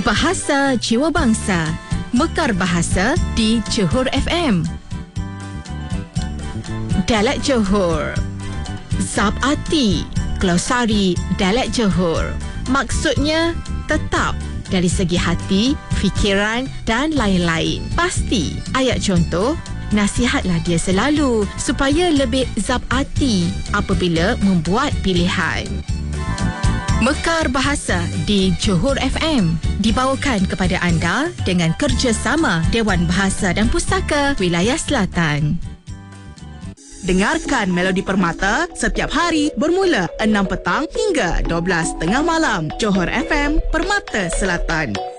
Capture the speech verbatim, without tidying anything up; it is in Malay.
Bahasa Jiwa Bangsa, Mekar Bahasa di Johor F M. Dialek Johor. Zab Arti, glosari dialek Johor. Maksudnya tetap dari segi hati, fikiran dan lain-lain. Pasti. Ayat contoh, nasihatlah dia selalu supaya lebih zab arti apabila membuat pilihan. Mekar Bahasa di Johor F M dibawakan kepada anda dengan kerjasama Dewan Bahasa dan Pustaka Wilayah Selatan. Dengarkan Melodi Permata setiap hari bermula enam petang hingga dua belas tengah malam. Johor F M, Permata Selatan.